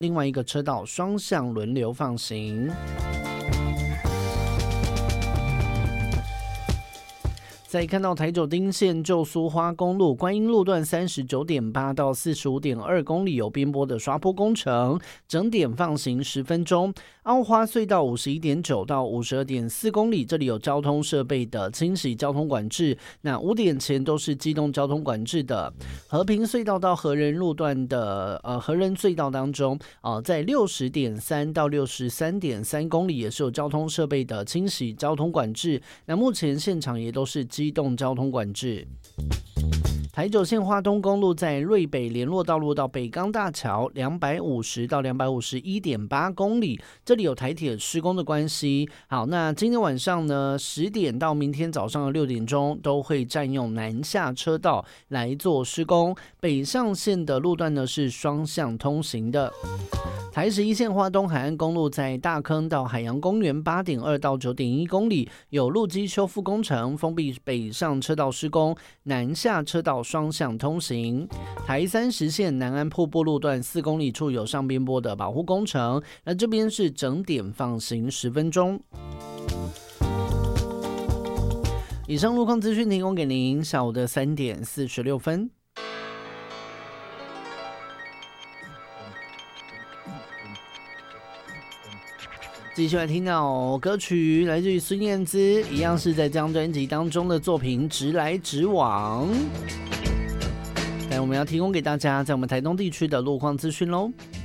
另外一个车道双向轮流放行。再看到台九丁线旧苏花公路观音路段39.8到45.2公里有边坡的刷坡工程，整点放行10分钟。澳花隧道51.9到52.4公里，这里有交通设备的清洗交通管制，那5点前都是机动交通管制的。和平隧道到和仁路段的和仁隧道当中，在60.3到63.3公里也是有交通设备的清洗交通管制，那目前现场也都是机动交通管制。台九线花东公路在瑞北联络道路到北港大桥250到251.8公里，这里有台铁施工的关系。好，那今天晚上呢10点到明天早上的6点钟都会占用南下车道来做施工。北上线的路段呢是双向通行的。台11线花东海岸公路在大坑到海洋公园8.2到9.1公里有路基修复工程，封闭北上车道施工，南下车道双向通行。台30线南安瀑布路段4公里处有上边坡的保护工程，那这边是整点放行10分钟。以上路况资讯提供给您，下午的3点46分。继续来听到歌曲，来自于孙燕姿，一样是在这张专辑当中的作品《直来直往》。但我们要提供给大家在我们台东地区的路况资讯咯。